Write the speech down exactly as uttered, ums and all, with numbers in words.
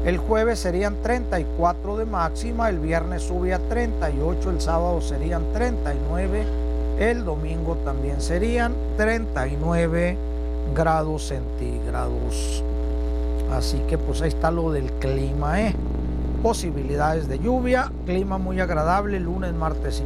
El jueves serían treinta y cuatro de máxima, el viernes sube a treinta y ocho, el sábado serían treinta y nueve, el domingo también serían treinta y nueve grados centígrados. Así que pues ahí está lo del clima, ¿eh? Posibilidades de lluvia, clima muy agradable lunes, martes y